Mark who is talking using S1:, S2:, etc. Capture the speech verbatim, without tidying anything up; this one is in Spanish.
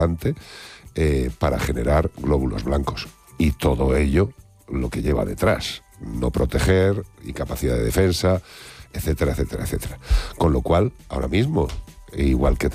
S1: eh, para generar glóbulos blancos. Y todo ello lo que lleva detrás, no proteger, incapacidad de defensa, etcétera, etcétera, etcétera. Con lo cual, ahora mismo, igual que